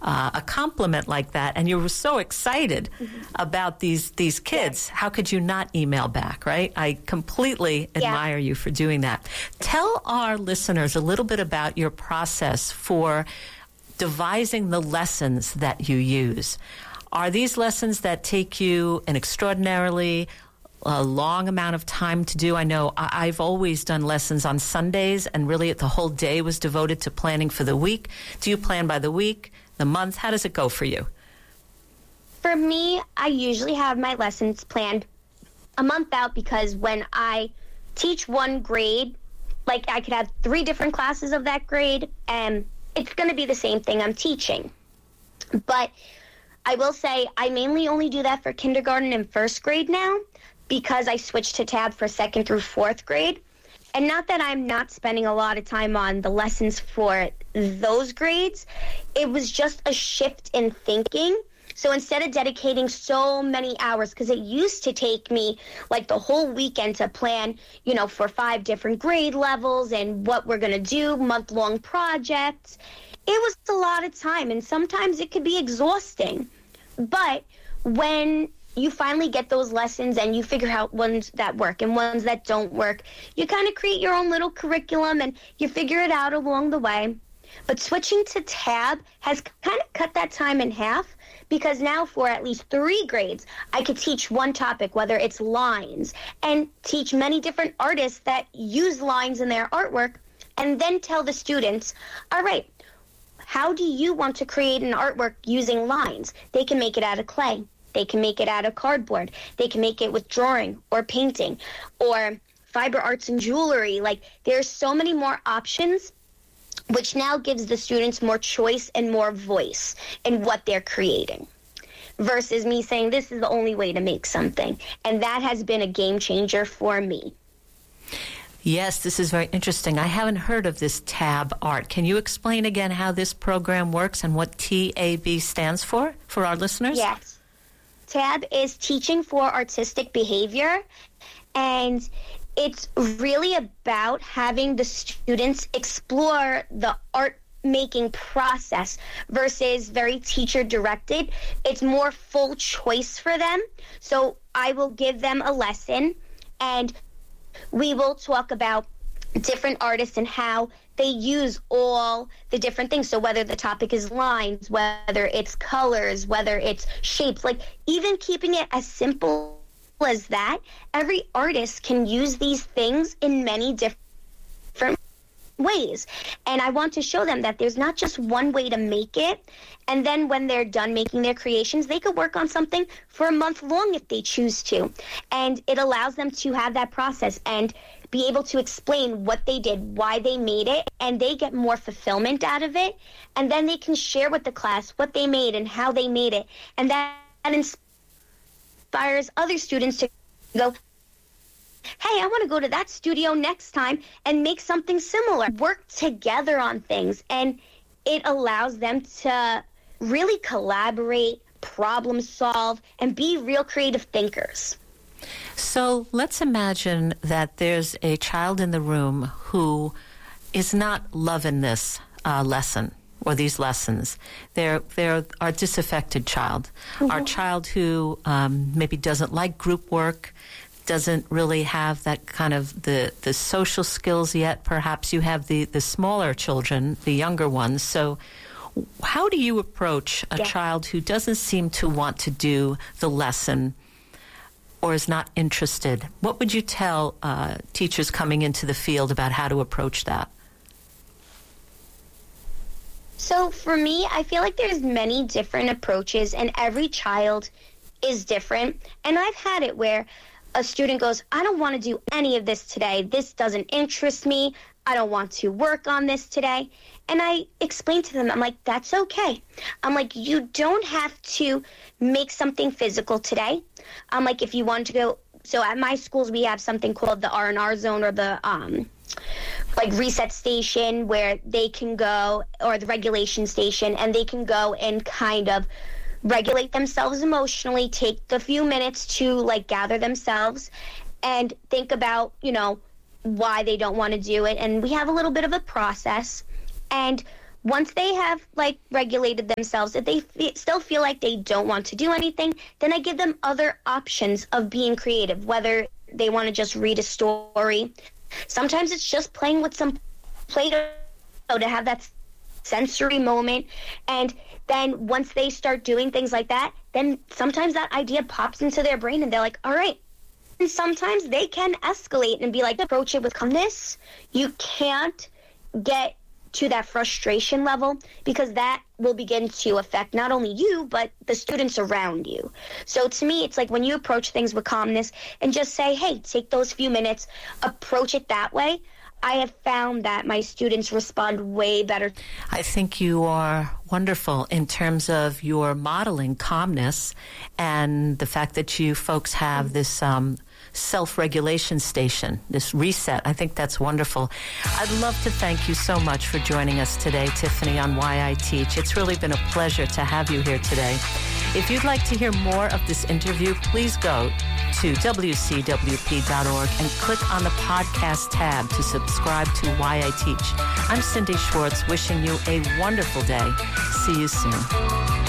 a compliment like that, and you were so excited about these kids. How could you not email back, right? I completely admire you for doing that. Tell our listeners a little bit about your process for devising the lessons that you use. Are these lessons that take you an extraordinarily long amount of time to do? I know I've always done lessons on Sundays, and really the whole day was devoted to planning for the week. Do you plan by the week, the month? How does it go for you? For me, I usually have my lessons planned a month out, because when I teach one grade, like I could have 3 different classes of that grade, and it's going to be the same thing I'm teaching. But I will say I mainly only do that for kindergarten and first grade now, because I switched to Tab for 2nd through 4th grade. And not that I'm not spending a lot of time on the lessons for those grades, it was just a shift in thinking. So instead of dedicating so many hours, because it used to take me like the whole weekend to plan, for 5 different grade levels and what we're going to do, month-long projects, it was a lot of time, and sometimes it could be exhausting. But when you finally get those lessons and you figure out ones that work and ones that don't work, you kind of create your own little curriculum and you figure it out along the way. But switching to Tab has kind of cut that time in half, because now for at least 3 grades, I could teach one topic, whether it's lines, and teach many different artists that use lines in their artwork, and then tell the students, all right, how do you want to create an artwork using lines? They can make it out of clay. They can make it out of cardboard. They can make it with drawing or painting or fiber arts and jewelry. Like, there's so many more options, which now gives the students more choice and more voice in what they're creating, versus me saying this is the only way to make something. And that has been a game changer for me. Yes, this is very interesting. I haven't heard of this TAB art. Can you explain again how this program works and what TAB stands for our listeners? Yes. TAB is Teaching for Artistic Behavior, and it's really about having the students explore the art making process versus very teacher directed. It's more full choice for them. So I will give them a lesson, and we will talk about different artists and how they use all the different things. So whether the topic is lines, whether it's colors, whether it's shapes, like even keeping it as simple as that, every artist can use these things in many different ways. And I want to show them that there's not just one way to make it. And then when they're done making their creations, they could work on something for a month long if they choose to. And it allows them to have that process and be able to explain what they did, why they made it, and they get more fulfillment out of it. And then they can share with the class what they made and how they made it. And that inspires other students to go, hey, I want to go to that studio next time and make something similar. Work together on things, and it allows them to really collaborate, problem solve, and be real creative thinkers. So let's imagine that there's a child in the room who is not loving this lesson or these lessons. They're our disaffected child, our child who maybe doesn't like group work, doesn't really have that kind of the social skills yet. Perhaps you have the smaller children, the younger ones. So how do you approach a child who doesn't seem to want to do the lesson or is not interested? What would you tell teachers coming into the field about how to approach that? So for me, I feel like there's many different approaches, and every child is different. And I've had it where a student goes, I don't want to do any of this today. This doesn't interest me. I don't want to work on this today. And I explain to them, I'm like, that's okay. I'm like, you don't have to make something physical today. I'm like, if you want to go, so at my schools, we have something called the R&R zone, or the reset station, where they can go, or the regulation station, and they can go and kind of regulate themselves emotionally, take a few minutes to gather themselves and think about, why they don't want to do it. And we have a little bit of a process. And once they have like regulated themselves, if they still feel like they don't want to do anything, then I give them other options of being creative, whether they want to just read a story. Sometimes it's just playing with some Play-Doh to have that sensory moment. And then once they start doing things like that, then sometimes that idea pops into their brain and they're like, all right. And sometimes they can escalate and be like, approach it with calmness. You can't get to that frustration level, because that will begin to affect not only you, but the students around you. So to me, it's like when you approach things with calmness and just say, hey, take those few minutes, approach it that way, I have found that my students respond way better. I think you are wonderful in terms of your modeling calmness and the fact that you folks have this self-regulation station, this reset. I think that's wonderful. I'd love to thank you so much for joining us today, Tiffany, on Why I Teach. It's really been a pleasure to have you here today. If you'd like to hear more of this interview, please go to WCWP.org and click on the podcast tab to subscribe to Why I Teach. I'm Cindy Schwartz, wishing you a wonderful day. See you soon.